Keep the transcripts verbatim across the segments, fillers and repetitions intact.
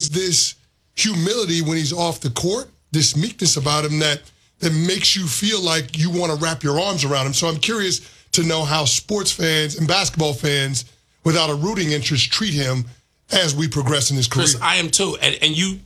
has this humility when he's off the court, this meekness about him that that makes you feel like you want to wrap your arms around him. So I'm curious to know how sports fans and basketball fans, without a rooting interest, treat him as we progress in his career. Chris, I am too, and and you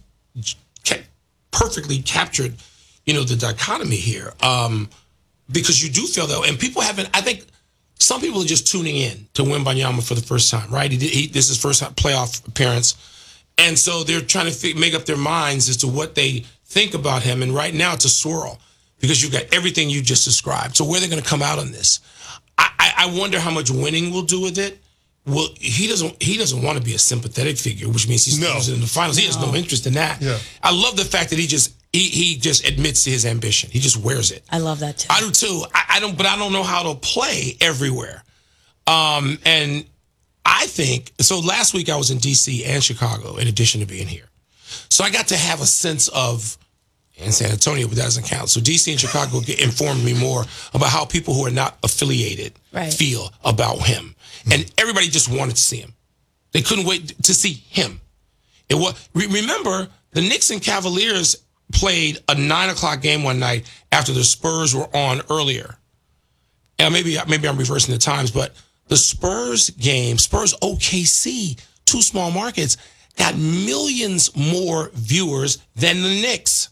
perfectly captured, you know, the dichotomy here, um, because you do feel though, and people haven't. I think some people are just tuning in to Wembanyama for the first time, right? He, did, he this is his first playoff appearance, and so they're trying to f- make up their minds as to what they think about him. And right now, it's a swirl because you've got everything you just described. So where they're going to come out on this, I, I, I wonder how much winning will do with it. Well, he doesn't. He doesn't want to be a sympathetic figure, which means he's no. losing in the finals. He has no interest in that. Yeah. I love the fact that he just he he just admits to his ambition. He just wears it. I love that too. I do too. I, I don't, but I don't know how to play everywhere. Um, and I think so. Last week I was in D C and Chicago, in addition to being here, so I got to have a sense of. And San Antonio, but that doesn't count. So D C and Chicago informed me more about how people who are not affiliated right. feel about him. And everybody just wanted to see him. They couldn't wait to see him. It was, remember, the Knicks and Cavaliers played a nine o'clock game one night after the Spurs were on earlier. And maybe, maybe I'm reversing the times, but the Spurs game, Spurs O K C, two small markets, got millions more viewers than the Knicks.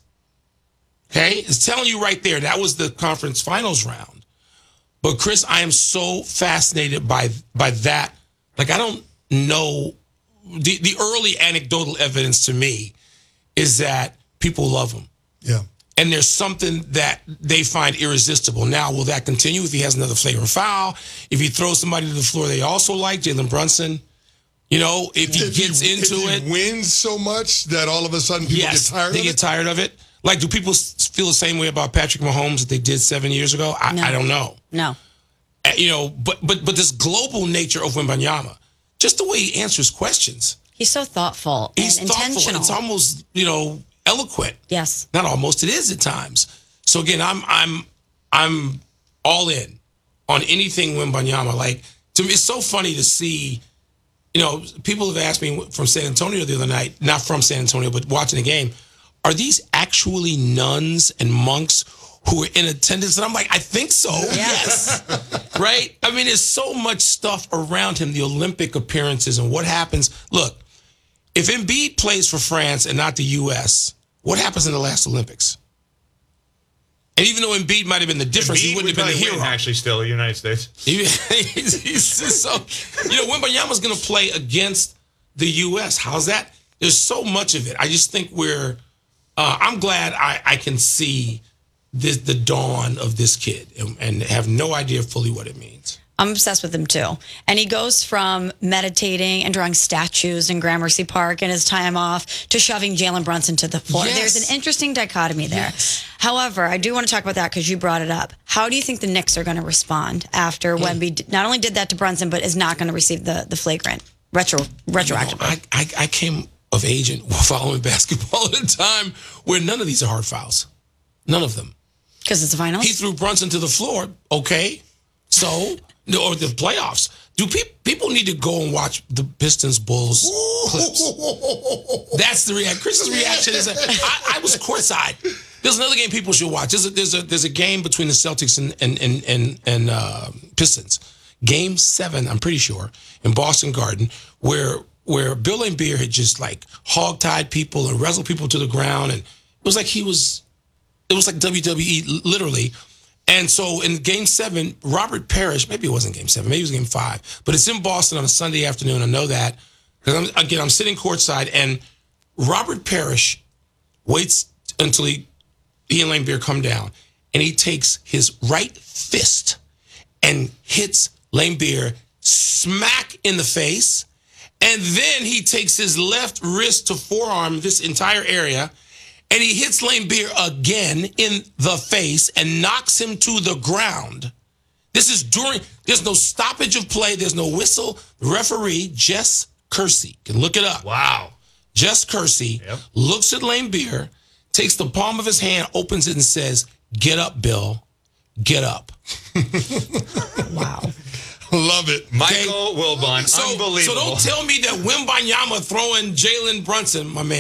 Okay, it's telling you right there, that was the conference finals round. But Chris, I am so fascinated by by that. Like, I don't know. The, the early anecdotal evidence to me is that people love him. Yeah. And there's something that they find irresistible. Now, will that continue if he has another flagrant foul? If he throws somebody to the floor they also like, Jalen Brunson? You know, if he if gets he, into if it. He wins so much that all of a sudden people yes, get tired they of get it? tired of it. Like, do people feel the same way about Patrick Mahomes that they did seven years ago? I, no. I don't know. No. You know, but but but this global nature of Wembanyama, just the way he answers questions. He's so thoughtful He's and thoughtful. intentional. It's almost, you know, eloquent. Yes. Not almost, it is at times. So again, I'm I'm I'm all in on anything Wembanyama. Like, to me, it's so funny to see. You know, people have asked me from San Antonio the other night, not from San Antonio, but watching the game, are these actually nuns and monks who are in attendance? And I'm like, I think so. Yeah. Yes. Right? I mean, there's so much stuff around him, the Olympic appearances and what happens. Look, if Embiid plays for France and not the U S, what happens in the last Olympics? And even though Embiid might have been the difference, Embiid he wouldn't have been the hero. Win, actually, still the United States. He, he's, he's so, you know, Wembanyama's going to play against the U S. How's that? There's so much of it. I just think we're. Uh, I'm glad I, I can see this, the dawn of this kid and, and have no idea fully what it means. I'm obsessed with him too. And he goes from meditating and drawing statues in Gramercy Park in his time off to shoving Jalen Brunson to the floor. Yes. There's an interesting dichotomy there. Yes. However, I do want to talk about that because you brought it up. How do you think the Knicks are going to respond after mm. Wemby d- not only did that to Brunson, but is not going to receive the, the flagrant retro retroactively? You know, I, I, I came of age and following basketball at a time where none of these are hard fouls. None of them. Because it's the finals? He threw Brunson to the floor. Okay. So, or the playoffs. Do pe- people need to go and watch the Pistons Bulls clips? That's the reaction. Chris's reaction is, I, I was courtside. There's another game people should watch. There's a, there's a, there's a game between the Celtics and, and, and, and, and uh, Pistons. Game seven, I'm pretty sure, in Boston Garden, where where Bill Laimbeer had just like hog-tied people and wrestled people to the ground. And it was like he was, it was like W W E, literally. And so in game seven, Robert Parrish, maybe it wasn't game seven, maybe it was game five, but it's in Boston on a Sunday afternoon. I know that. Because I'm, again, I'm sitting courtside, and Robert Parrish waits until he, he and Laimbeer come down, and he takes his right fist and hits Laimbeer smack in the face. And then he takes his left wrist to forearm, this entire area, and he hits Laimbeer again in the face and knocks him to the ground. This is during, there's no stoppage of play. There's no whistle. The referee, Jess Kersey, can look it up. Wow. Jess Kersey yep. looks at Laimbeer, takes the palm of his hand, opens it and says, "Get up, Bill. Get up." Wow. Love it. Michael okay. Wilbon, so, unbelievable. So don't tell me that Wembanyama throwing Jalen Brunson, my man.